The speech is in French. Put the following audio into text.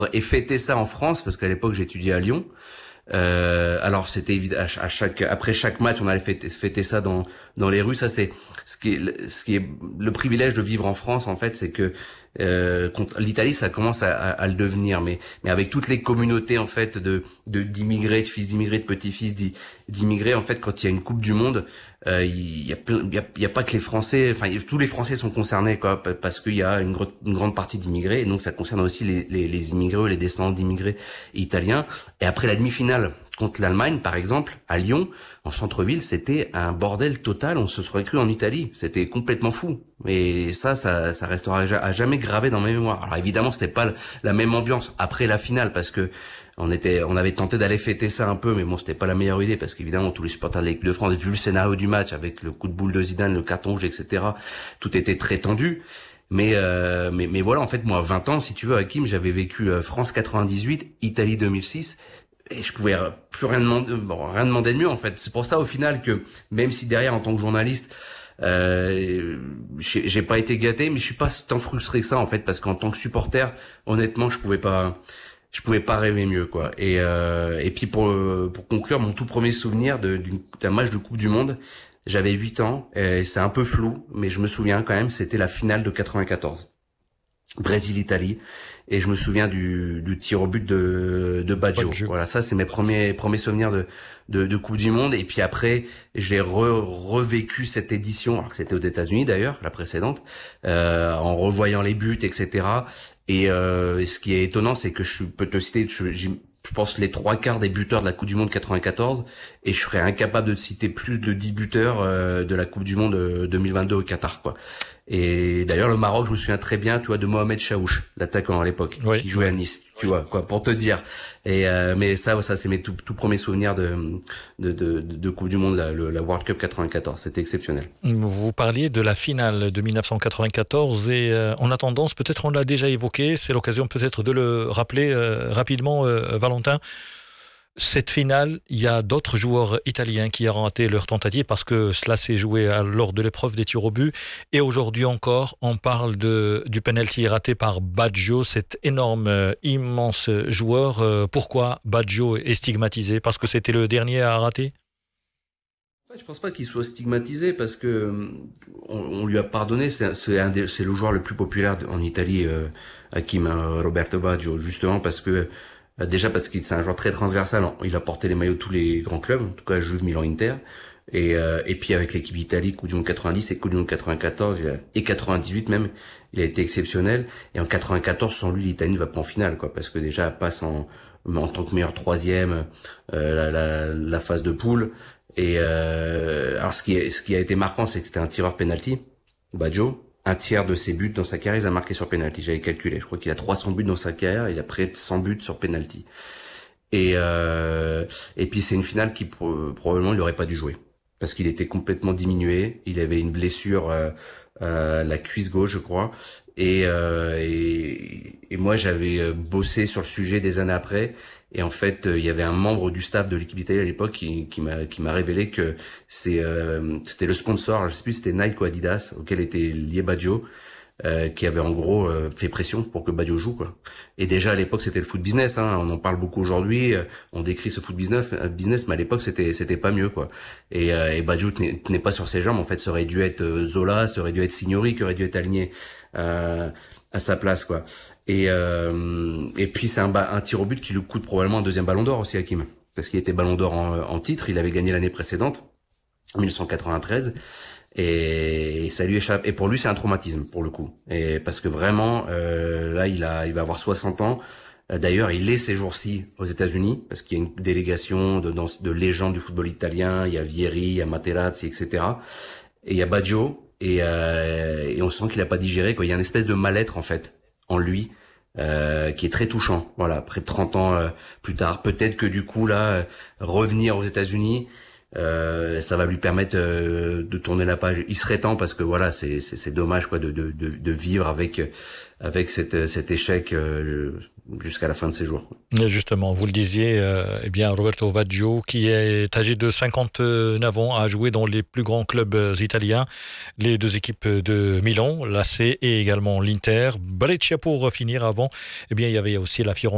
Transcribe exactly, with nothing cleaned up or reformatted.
et fêter ça en France, parce qu'à l'époque j'étudiais à Lyon. Euh, alors c'était évident à chaque après chaque match on allait fêter, fêter ça dans dans les rues. Ça c'est ce qui est ce qui est le privilège de vivre en France en fait, c'est que euh, contre l'Italie ça commence à, à, à le devenir, mais mais avec toutes les communautés en fait de de d'immigrés, de fils d'immigrés, de petits-fils d'immigrés en fait, quand il y a une Coupe du Monde, euh, il y a plein, il y a, il y a pas que les Français, enfin tous les Français sont concernés quoi, parce qu'il y a une, gro- une grande partie d'immigrés, et donc ça concerne aussi les les, les immigrés ou les descendants d'immigrés italiens. Et après la demi-finale contre l'Allemagne, par exemple, à Lyon, en centre-ville, c'était un bordel total. On se serait cru en Italie. C'était complètement fou. Et ça, ça, ça restera à jamais gravé dans ma mémoire. Alors évidemment, c'était pas la même ambiance après la finale, parce que on était, on avait tenté d'aller fêter ça un peu, mais bon, c'était pas la meilleure idée, parce qu'évidemment, tous les supporters de l'équipe de France, vu le scénario du match avec le coup de boule de Zidane, le carton rouge, et cetera, tout était très tendu. Mais, euh, mais mais voilà, en fait, moi, à vingt ans, si tu veux, Hakim, j'avais vécu euh, France quatre-vingt-dix-huit, Italie deux mille six, et je pouvais plus rien demander, bon, rien demander de mieux en fait. C'est pour ça au final que même si derrière en tant que journaliste, euh, j'ai, j'ai pas été gâté, mais je suis pas tant frustré que ça en fait, parce qu'en tant que supporter, honnêtement, je pouvais pas, je pouvais pas rêver mieux quoi. Et euh, et puis pour pour conclure, mon tout premier souvenir de, d'une, d'un match de Coupe du Monde, j'avais huit ans, et c'est un peu flou, mais je me souviens quand même, c'était la finale de quatre-vingt-quatorze. Brésil-Italie, et je me souviens du, du tir au but de, de Pas de Baggio. jeu. Voilà, ça c'est mes premiers premiers souvenirs de, de, de Coupe du Monde. Et puis après, j'ai re, revécu cette édition, alors que c'était aux États-Unis d'ailleurs, la précédente, euh, en revoyant les buts, et cetera. Et euh, ce qui est étonnant, c'est que je peux te citer, je, je pense les trois quarts des buteurs de la Coupe du Monde quatre-vingt-quatorze, et je serais incapable de te citer plus de dix buteurs euh, de la Coupe du Monde euh, deux mille vingt-deux au Qatar, quoi. Et d'ailleurs, le Maroc, je me souviens très bien, tu vois, de Mohamed Chaouch, l'attaquant à l'époque, Oui, qui jouait à oui. Nice, tu vois, quoi, pour te dire. Et euh, mais ça, ça, c'est mes tout, tout premiers souvenirs de de, de de Coupe du Monde, la, le, la World Cup quatre-vingt-quatorze. C'était exceptionnel. Vous parliez de la finale de mille neuf cent quatre-vingt-quatorze et euh, en attendant, peut-être on l'a déjà évoqué, c'est l'occasion peut-être de le rappeler euh, rapidement, euh, Valentin. Cette finale, il y a d'autres joueurs italiens qui ont raté leur tentative parce que cela s'est joué à- lors de l'épreuve des tirs au but. Et aujourd'hui encore, on parle de, du penalty raté par Baggio, cet énorme, euh, immense joueur. Euh, pourquoi Baggio est stigmatisé? Parce que c'était le dernier à rater? En fait, je pense pas qu'il soit stigmatisé, parce que euh, on, on lui a pardonné. C'est, c'est, un des, c'est le joueur le plus populaire de- en Italie, euh, Hakim, hein, Roberto Baggio, justement parce que euh, déjà parce qu'il c'est un joueur très transversal. Il a porté les maillots de tous les grands clubs, en tout cas Juve, Milan, Inter. Et, euh, et puis avec l'équipe d'Italie, Coupe du Monde quatre-vingt-dix et Coupe du Monde quatre-vingt-quatorze, il a- et quatre-vingt-dix-huit même, il a été exceptionnel. Et en quatre-vingt-quatorze, sans lui, l'Italie ne va pas en finale, quoi, parce que déjà elle passe en en tant que meilleur troisième, euh, la, la, la phase de poule. Et euh, alors ce qui est, ce qui a été marquant, c'est que c'était un tireur penalty, Baggio. Un tiers de ses buts dans sa carrière, il a marqué sur penalty. J'avais calculé. Je crois qu'il a trois cents buts dans sa carrière. Il a près de cent buts sur penalty. Et euh, et puis c'est une finale qui pro- probablement il aurait pas dû jouer, parce qu'il était complètement diminué. Il avait une blessure, euh, euh, la cuisse gauche, je crois. Et, euh, et, et moi, j'avais euh, bossé sur le sujet des années après. Et en fait, euh, il y avait un membre du staff de l'équipe d'Italie à l'époque qui, qui m'a qui m'a révélé que c'est euh, c'était le sponsor, je sais plus si c'était Nike ou Adidas, auquel était lié Baggio, euh, qui avait en gros euh, fait pression pour que Baggio joue, quoi. Et déjà à l'époque c'était le foot business, hein, on en parle beaucoup aujourd'hui, euh, on décrit ce foot business, euh, business, mais à l'époque c'était c'était pas mieux, quoi. Et, euh, et Baggio tenait, tenait pas sur ses jambes, en fait, ça aurait dû être euh, Zola, ça aurait dû être Signori qui aurait dû être aligné euh, à sa place, quoi. Et euh, et puis c'est un, ba- un tir au but qui lui coûte probablement un deuxième Ballon d'Or aussi, Hakim, parce qu'il était Ballon d'Or en, en titre, il avait gagné l'année précédente, en mille neuf cent quatre-vingt-treize. Et ça lui échappe, et pour lui c'est un traumatisme pour le coup, et parce que vraiment euh, là il a il va avoir soixante ans. Euh, d'ailleurs il est ces jours-ci aux États-Unis, parce qu'il y a une délégation de dans- de légendes du football italien. Il y a Vieri, il y a Materazzi, etc. Et il y a Baggio, et euh, et on sent qu'il a pas digéré, quoi. Il y a une espèce de mal-être en fait en lui, euh, qui est très touchant, voilà, près de trente ans euh, plus tard. Peut-être que du coup là, euh, revenir aux États-Unis, euh, ça va lui permettre euh, de tourner la page. Il serait temps, parce que voilà, c'est c'est, c'est dommage, quoi, de, de de de vivre avec avec cet cet échec euh, jusqu'à la fin de ses jours. Et justement, vous le disiez, euh, eh bien Roberto Baggio, qui est âgé de cinquante-neuf ans, a joué dans les plus grands clubs euh, italiens, les deux équipes de Milan, l'A C et également l'Inter. Brescia pour finir avant, eh bien il y avait aussi la Fiorentina.